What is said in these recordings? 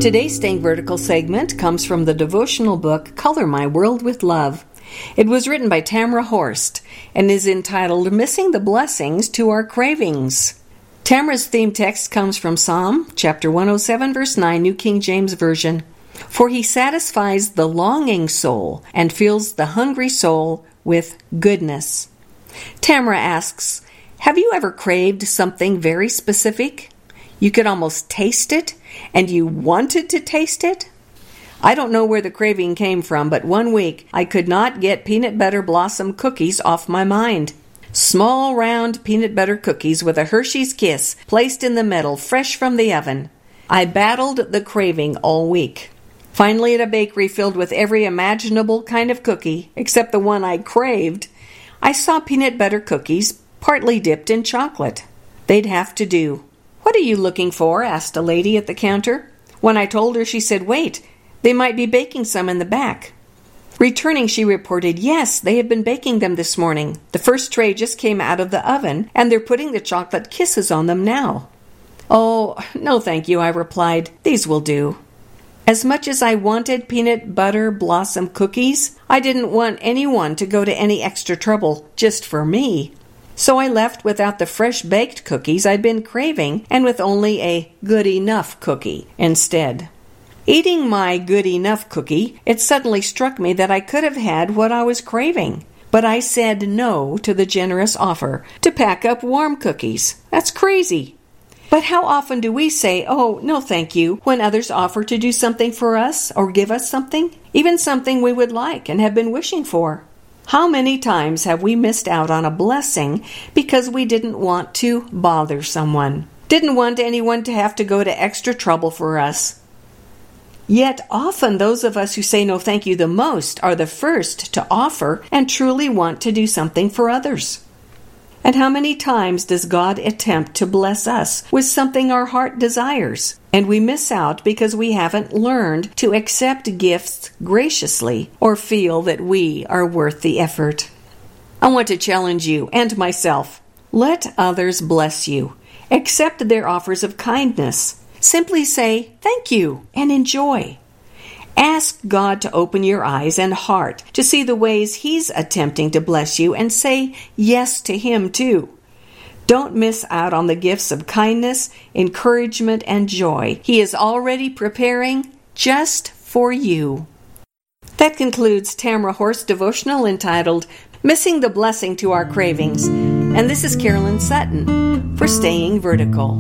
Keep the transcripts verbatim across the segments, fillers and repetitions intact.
Today's Staying Vertical segment comes from the devotional book Color My World with Love. It was written by Tamara Horst and is entitled Missing the Blessings to Our Cravings. Tamara's theme text comes from Psalm chapter one oh seven, verse nine, New King James Version. For he satisfies the longing soul and fills the hungry soul with goodness. Tamara asks, have you ever craved something very specific? You could almost taste it, and you wanted to taste it? I don't know where the craving came from, but one week I could not get peanut butter blossom cookies off my mind. Small, round peanut butter cookies with a Hershey's Kiss placed in the middle, fresh from the oven. I battled the craving all week. Finally, at a bakery filled with every imaginable kind of cookie, except the one I craved, I saw peanut butter cookies partly dipped in chocolate. They'd have to do. What are you looking for? Asked a lady at the counter. When I told her, she said, wait, they might be baking some in the back. Returning, she reported, yes, they have been baking them this morning. The first tray just came out of the oven, and they're putting the chocolate kisses on them now. Oh, no thank you, I replied. These will do. As much as I wanted peanut butter blossom cookies, I didn't want anyone to go to any extra trouble just for me. So I left without the fresh-baked cookies I'd been craving and with only a good-enough cookie instead. Eating my good-enough cookie, it suddenly struck me that I could have had what I was craving. But I said no to the generous offer to pack up warm cookies. That's crazy. But how often do we say, oh, no thank you, when others offer to do something for us or give us something, even something we would like and have been wishing for? How many times have we missed out on a blessing because we didn't want to bother someone, didn't want anyone to have to go to extra trouble for us? Yet often those of us who say no thank you the most are the first to offer and truly want to do something for others. And how many times does God attempt to bless us with something our heart desires, and we miss out because we haven't learned to accept gifts graciously or feel that we are worth the effort? I want to challenge you and myself. Let others bless you. Accept their offers of kindness. Simply say thank you and enjoy. Ask God to open your eyes and heart to see the ways He's attempting to bless you and say yes to Him too. Don't miss out on the gifts of kindness, encouragement, and joy He is already preparing just for you. That concludes Tamara Horst's devotional entitled Missing the Blessing to Our Cravings. And this is Carolyn Sutton for Staying Vertical.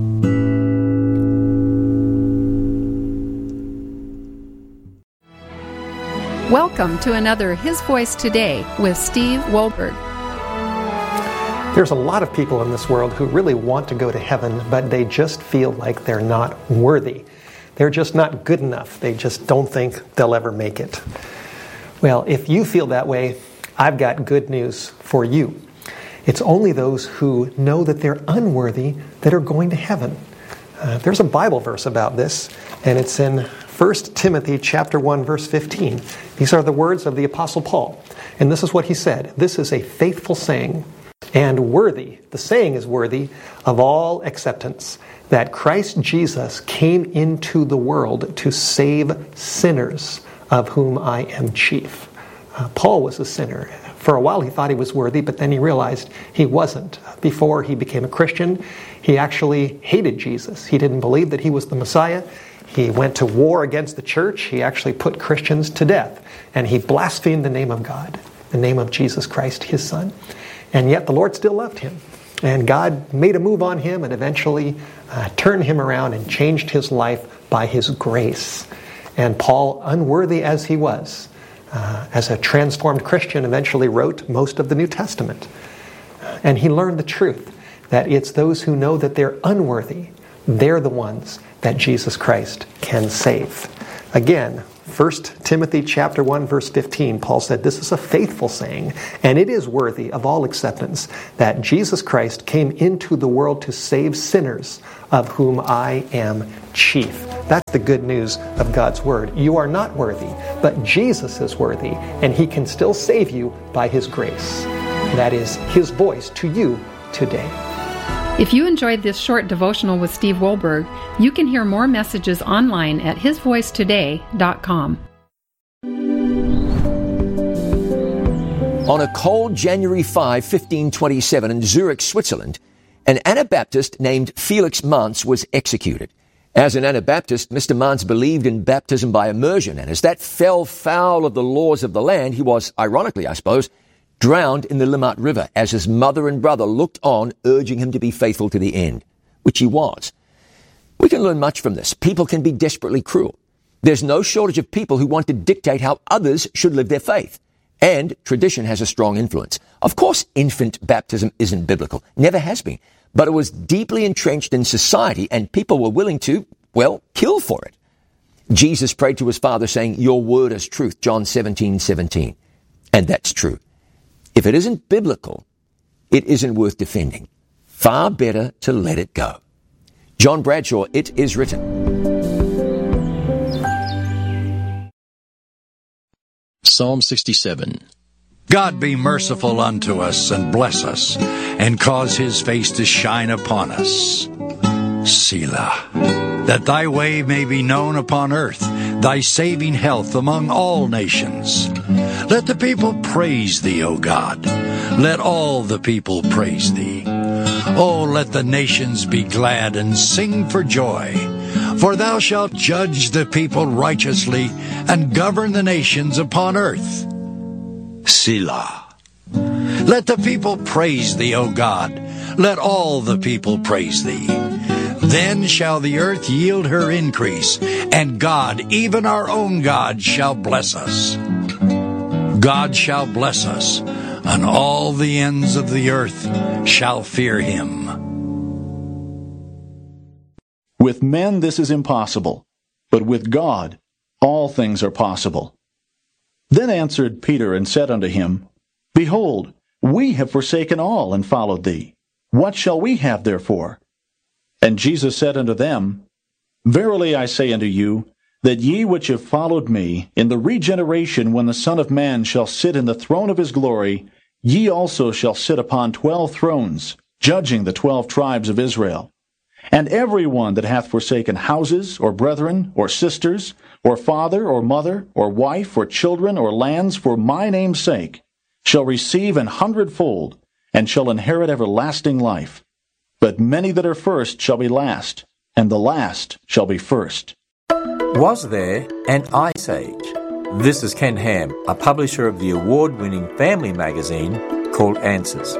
Welcome to another His Voice Today with Steve Wohlberg. There's a lot of people in this world who really want to go to heaven, but they just feel like they're not worthy. They're just not good enough. They just don't think they'll ever make it. Well, if you feel that way, I've got good news for you. It's only those who know that they're unworthy that are going to heaven. Uh, there's a Bible verse about this, and it's in First Timothy chapter one, verse fifteen. These are the words of the Apostle Paul. And this is what he said. This is a faithful saying and worthy, the saying is worthy of all acceptance, that Christ Jesus came into the world to save sinners, of whom I am chief. Uh, Paul was a sinner. For a while he thought he was worthy, but then he realized he wasn't. Before he became a Christian, he actually hated Jesus. He didn't believe that he was the Messiah. He went to war against the church. He actually put Christians to death. And he blasphemed the name of God, the name of Jesus Christ, his Son. And yet the Lord still loved him. And God made a move on him and eventually uh, turned him around and changed his life by his grace. And Paul, unworthy as he was, uh, as a transformed Christian, eventually wrote most of the New Testament. And he learned the truth that it's those who know that they're unworthy, they're the ones that Jesus Christ can save. Again, First Timothy chapter one, verse fifteen, Paul said, this is a faithful saying, and it is worthy of all acceptance, that Jesus Christ came into the world to save sinners, of whom I am chief. That's the good news of God's Word. You are not worthy, but Jesus is worthy, and He can still save you by His grace. That is His voice to you today. If you enjoyed this short devotional with Steve Wohlberg, you can hear more messages online at his voice today dot com. On a cold January fifth, fifteen twenty-seven in Zurich, Switzerland, an Anabaptist named Felix Manz was executed. As an Anabaptist, Mister Manz believed in baptism by immersion, and as that fell foul of the laws of the land, he was, ironically I suppose, drowned in the Limmat River as his mother and brother looked on, urging him to be faithful to the end, which he was. We can learn much from this. People can be desperately cruel. There's no shortage of people who want to dictate how others should live their faith. And tradition has a strong influence. Of course, infant baptism isn't biblical, never has been, but it was deeply entrenched in society and people were willing to, well, kill for it. Jesus prayed to his Father saying, "Your word is truth," John seventeen seventeen. And that's true. If it isn't biblical, it isn't worth defending. Far better to let it go. John Bradshaw, It Is Written. Psalm sixty-seven. God be merciful unto us and bless us, and cause his face to shine upon us. Selah. That thy way may be known upon earth, thy saving health among all nations. Let the people praise thee, O God. Let all the people praise thee. O let the nations be glad and sing for joy. For thou shalt judge the people righteously and govern the nations upon earth. Selah. Let the people praise thee, O God. Let all the people praise thee. Then shall the earth yield her increase, and God, even our own God, shall bless us. God shall bless us, and all the ends of the earth shall fear him. With men this is impossible, but with God all things are possible. Then answered Peter and said unto him, Behold, we have forsaken all and followed thee. What shall we have therefore? And Jesus said unto them, Verily I say unto you, that ye which have followed me, in the regeneration when the Son of Man shall sit in the throne of his glory, ye also shall sit upon twelve thrones, judging the twelve tribes of Israel. And every one that hath forsaken houses, or brethren, or sisters, or father, or mother, or wife, or children, or lands, for my name's sake, shall receive an hundredfold, and shall inherit everlasting life. But many that are first shall be last, and the last shall be first. Was there an Ice Age? This is Ken Ham, a publisher of the award-winning family magazine called Answers.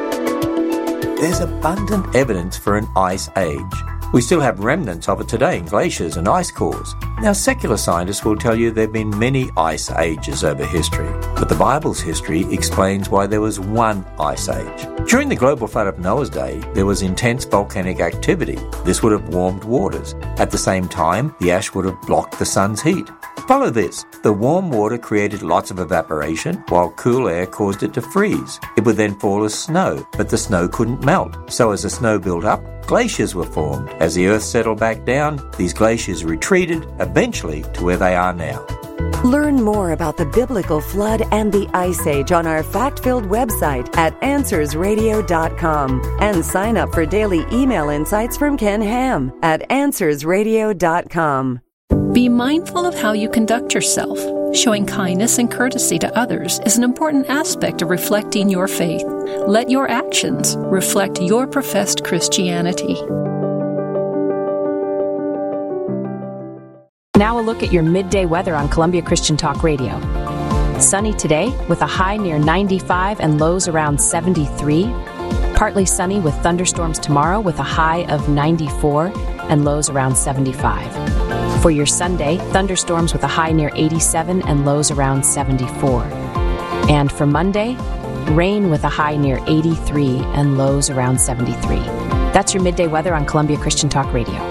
There's abundant evidence for an ice age. We still have remnants of it today in glaciers and ice cores. Now, secular scientists will tell you there have been many ice ages over history, but the Bible's history explains why there was one ice age. During the global flood of Noah's day, there was intense volcanic activity. This would have warmed waters. At the same time, the ash would have blocked the sun's heat. Follow this. The warm water created lots of evaporation, while cool air caused it to freeze. It would then fall as snow, but the snow couldn't melt. So as the snow built up, glaciers were formed. As the earth settled back down, these glaciers retreated, eventually to where they are now. Learn more about the biblical flood and the Ice Age on our fact-filled website at answers radio dot com. And sign up for daily email insights from Ken Ham at answers radio dot com. Be mindful of how you conduct yourself. Showing kindness and courtesy to others is an important aspect of reflecting your faith. Let your actions reflect your professed Christianity. Now a look at your midday weather on Columbia Christian Talk Radio. Sunny today with a high near ninety-five and lows around seventy-three. Partly sunny with thunderstorms tomorrow with a high of ninety-four and lows around seventy-five. For your Sunday, thunderstorms with a high near eighty-seven and lows around seventy-four. And for Monday, rain with a high near eighty-three and lows around seventy-three. That's your midday weather on Columbia Christian Talk Radio.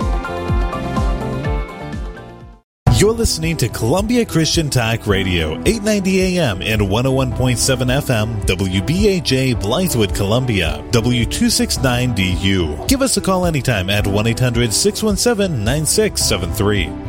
You're listening to Columbia Christian Talk Radio, eight ninety A M and one oh one point seven F M, W B A J, Blythewood, Columbia, W two sixty-nine D U. Give us a call anytime at one eight hundred six one seven nine six seven three.